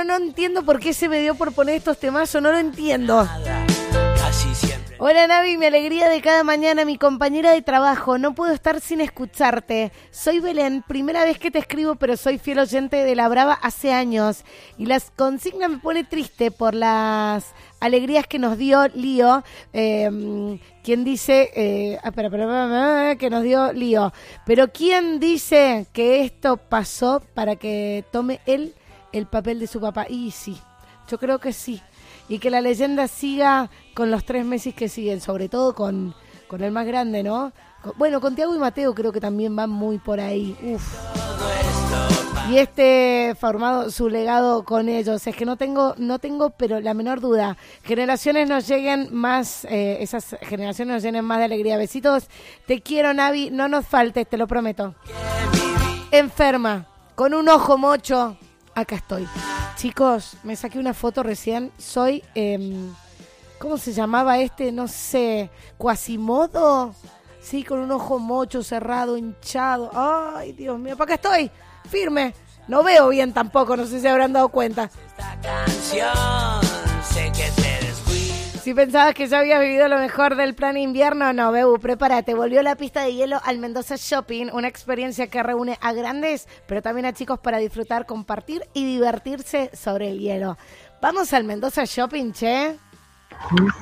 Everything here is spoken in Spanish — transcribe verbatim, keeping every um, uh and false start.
no, no entiendo por qué se me dio por poner estos temazos, no lo entiendo. Casi siempre. Hola Navi, mi alegría de cada mañana, mi compañera de trabajo, no puedo estar sin escucharte. Soy Belén, primera vez que te escribo, pero soy fiel oyente de La Brava hace años. Y las consignas me pone triste por las alegrías que nos dio Lío. Eh, ¿Quién dice? Eh, ah, espera, espera, espera, que nos dio Lío. Pero ¿quién dice que esto pasó para que tome él el papel de su papá? Y sí, yo creo que sí. Y que la leyenda siga con los tres Messi que siguen, sobre todo con, con el más grande, ¿no? Con, bueno, con Thiago y Mateo creo que también van muy por ahí. Uf. Y este formado su legado con ellos. Es que no tengo, no tengo, pero la menor duda. Generaciones nos lleguen más, eh, esas generaciones nos llenen más de alegría. Besitos. Te quiero, Navi. No nos faltes, te lo prometo. Enferma, con un ojo mocho. Acá estoy. Chicos, me saqué una foto recién. Soy, eh, ¿cómo se llamaba este? No sé, Quasimodo. Sí, con un ojo mocho, cerrado, hinchado. Ay, Dios mío, ¿para qué estoy? Firme. No veo bien tampoco, no sé si habrán dado cuenta. Esta canción, sé que te descuido. Si pensabas que ya habías vivido lo mejor del plan invierno, no, Bebu, prepárate. Volvió la pista de hielo al Mendoza Shopping, una experiencia que reúne a grandes, pero también a chicos para disfrutar, compartir y divertirse sobre el hielo. Vamos al Mendoza Shopping, che.